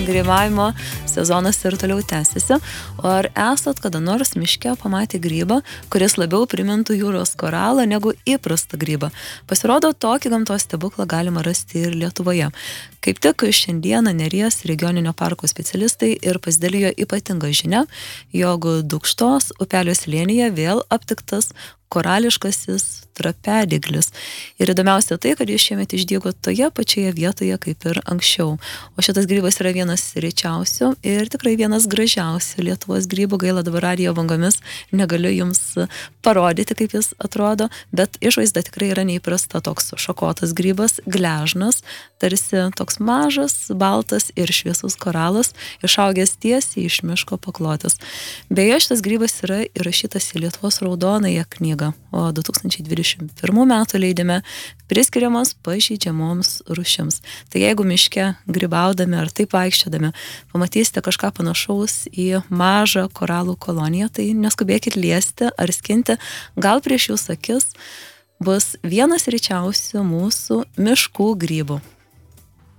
grybavimo sezonas ir toliau tęsiasi. O ar esat kada nors miške pamatę grybą, kuris labiau primintų jūros koralą negu įprastą grybą? Pasirodo, tokį gamtos stebuklą galima rasti ir Lietuvoje. Kaip tik šiandieną Neries regioninio parko specialistai ir pasidalijo ypatingą žinią, jog Dūkštos upelio slėnyje vėl aptiktas korališkasis trapedyglis. Ir įdomiausia tai, kad jis šiemet išdygo toje pačioje vietoje kaip ir anksčiau. O šitas grybas yra vienas rečiausių ir tikrai vienas gražiausių Lietuvos grybų. Gaila, dabar radijo bangomis negaliu jums parodyti, kaip jis atrodo, bet išvaizda tikrai yra neįprasta, toks šakotas grybas, gležnas, tarsi toks mažas, baltas ir šviesus koralas, išaugęs tiesiai iš miško paklotės. Beje, šitas grybas yra įrašytas į Lietuvos raudonąją knygą, o 2021 metų leidime priskiriamas pažeidžiamoms rūšims. Tai jeigu miške grybaudami ar taip vaikščiodami pamatysite kažką panašaus į mažą koralų koloniją, tai neskubėkit liesti ar skinti, gal prieš jūsų akis bus vienas rečiausių mūsų miškų grybų.